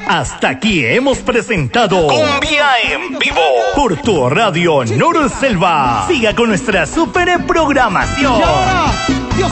Hasta aquí hemos presentado Cumbia en Vivo por tu radio Nor Selva. Siga con nuestra super programación.